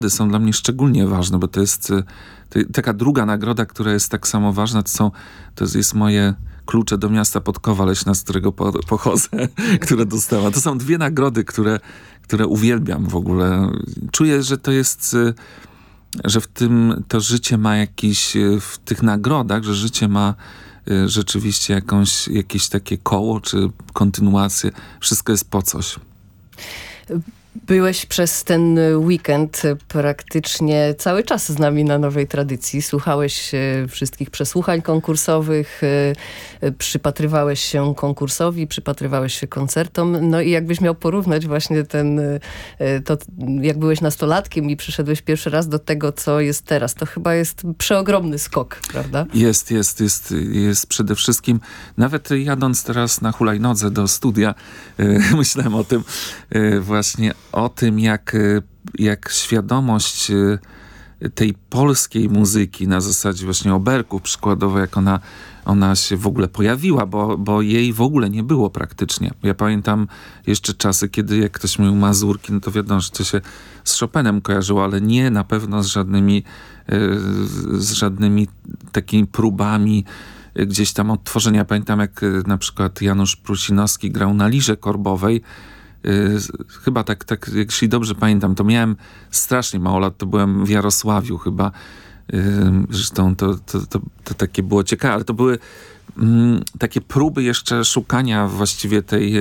są dla mnie szczególnie ważne, bo to jest taka druga nagroda, która jest tak samo ważna, to jest moje Klucze do miasta Podkowa Leśna, z którego pochodzę, które dostałam. To są dwie nagrody, które uwielbiam w ogóle. Czuję, że to jest, że w tym to życie ma jakiś, w tych nagrodach, że życie ma rzeczywiście jakieś takie koło, czy kontynuację. Wszystko jest po coś. Byłeś przez ten weekend praktycznie cały czas z nami na Nowej Tradycji. Słuchałeś wszystkich przesłuchań konkursowych, przypatrywałeś się konkursowi, przypatrywałeś się koncertom. No i jakbyś miał porównać właśnie to jak byłeś nastolatkiem i przyszedłeś pierwszy raz do tego, co jest teraz, to chyba jest przeogromny skok, prawda? Jest przede wszystkim. Nawet jadąc teraz na hulajnodze do studia, myślałem o tym właśnie, o tym, jak świadomość tej polskiej muzyki na zasadzie właśnie oberków przykładowo, jak ona się w ogóle pojawiła, bo jej w ogóle nie było praktycznie. Ja pamiętam jeszcze czasy, kiedy jak ktoś mówił mazurki, no to wiadomo, że to się z Chopinem kojarzyło, ale nie na pewno z żadnymi takimi próbami gdzieś tam odtworzenia. Pamiętam, jak na przykład Janusz Prusinowski grał na lirze korbowej. Chyba tak, jeśli dobrze pamiętam, to miałem strasznie mało lat, to byłem w Jarosławiu chyba. Zresztą to takie było ciekawe, ale to były takie próby jeszcze szukania właściwie tej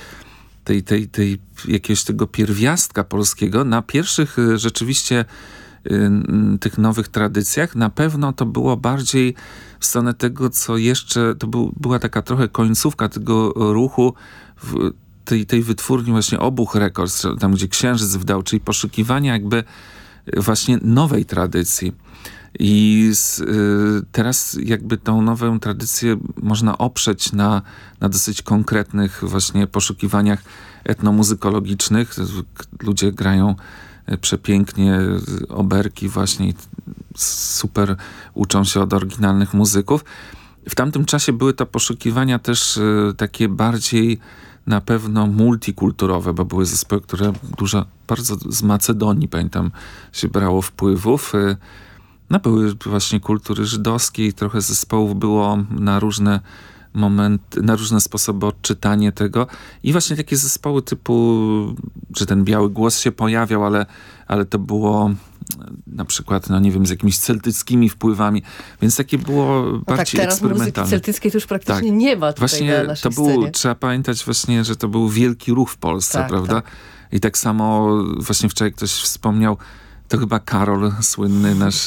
jakiegoś tego pierwiastka polskiego. Na pierwszych rzeczywiście tych nowych tradycjach na pewno to było bardziej w stronę tego, co jeszcze, była taka trochę końcówka tego ruchu tej wytwórni właśnie Obuch Records, tam gdzie Księżyc wdał, czyli poszukiwania jakby właśnie nowej tradycji. I teraz jakby tą nową tradycję można oprzeć na dosyć konkretnych właśnie poszukiwaniach etnomuzykologicznych. Ludzie grają przepięknie oberki właśnie i super uczą się od oryginalnych muzyków. W tamtym czasie były to poszukiwania też takie bardziej na pewno multikulturowe, bo były zespoły, które bardzo z Macedonii, pamiętam, się brało wpływów. No były właśnie kultury żydowskiej, trochę zespołów było na różne momenty, na różne sposoby odczytanie tego. I właśnie takie zespoły typu, że ten Biały Głos się pojawiał, ale to było na przykład, no nie wiem, z jakimiś celtyckimi wpływami, więc takie było bardziej teraz eksperymentalne. Muzyki celtyckiej to już praktycznie nie ma tutaj właśnie na naszej scenie. Trzeba pamiętać właśnie, że to był wielki ruch w Polsce, prawda? Tak. I tak samo właśnie wczoraj ktoś wspomniał, to chyba Karol słynny nasz,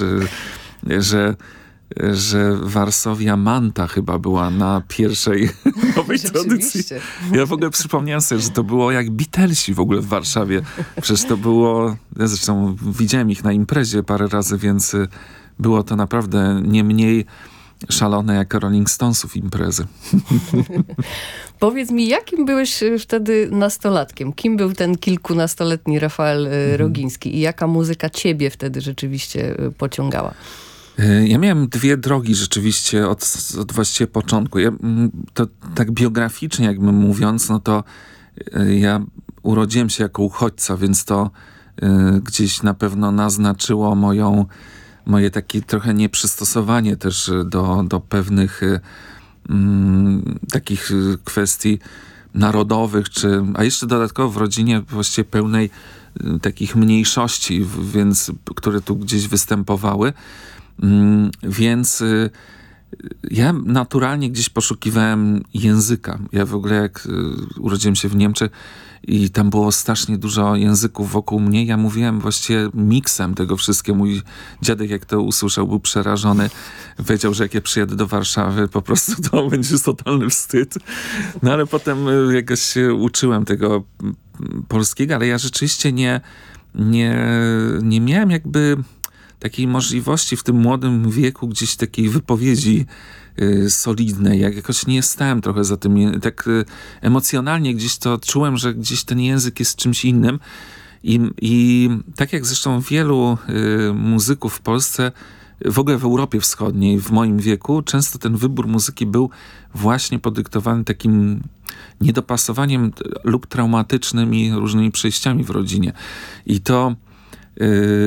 że Warszawia Manta chyba była na pierwszej nowej tradycji. Ja w ogóle przypomniałem sobie, że to było jak Beatlesi w ogóle w Warszawie. Przecież to było, ja zresztą widziałem ich na imprezie parę razy, więc było to naprawdę nie mniej szalone jak Rolling Stonesów imprezy. Powiedz mi, jakim byłeś wtedy nastolatkiem? Kim był ten kilkunastoletni Rafael Rogiński i jaka muzyka ciebie wtedy rzeczywiście pociągała? Ja miałem dwie drogi rzeczywiście od właściwie początku. To tak biograficznie jakby mówiąc, no to ja urodziłem się jako uchodźca, więc to gdzieś na pewno naznaczyło moje takie trochę nieprzystosowanie też do pewnych takich kwestii narodowych, a jeszcze dodatkowo w rodzinie właściwie pełnej takich mniejszości, więc które tu gdzieś występowały. Więc ja naturalnie gdzieś poszukiwałem języka. Ja w ogóle jak urodziłem się w Niemczech i tam było strasznie dużo języków wokół mnie, ja mówiłem właściwie miksem tego wszystkiego. Mój dziadek jak to usłyszał, był przerażony. Wiedział, że jak ja przyjadę do Warszawy, po prostu to będzie totalny wstyd. No ale potem jakoś się uczyłem tego polskiego, ale ja rzeczywiście nie miałem jakby takiej możliwości w tym młodym wieku gdzieś takiej wypowiedzi solidnej. Jak jakoś nie stałem trochę za tym. Tak emocjonalnie gdzieś to czułem, że gdzieś ten język jest czymś innym. I tak jak zresztą wielu muzyków w Polsce, w ogóle w Europie Wschodniej, w moim wieku, często ten wybór muzyki był właśnie podyktowany takim niedopasowaniem lub traumatycznymi różnymi przejściami w rodzinie. I to